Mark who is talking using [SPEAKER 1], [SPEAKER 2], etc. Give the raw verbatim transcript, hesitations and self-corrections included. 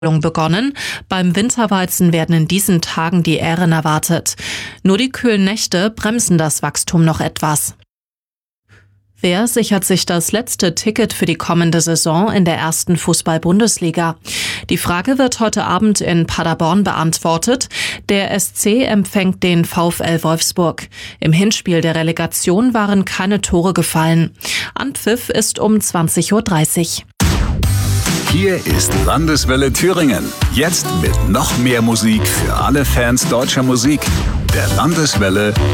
[SPEAKER 1] begonnen. Beim Winterweizen werden in diesen Tagen die Ähren erwartet. Nur die kühlen Nächte bremsen das Wachstum noch etwas. Wer sichert sich das letzte Ticket für die kommende Saison in der ersten Fußball-Bundesliga? Die Frage wird heute Abend in Paderborn beantwortet. Der S C empfängt den VfL Wolfsburg. Im Hinspiel der Relegation waren keine Tore gefallen. Anpfiff ist um zwanzig Uhr dreißig.
[SPEAKER 2] Hier ist Landeswelle Thüringen. Jetzt mit noch mehr Musik für alle Fans deutscher Musik. Der Landeswelle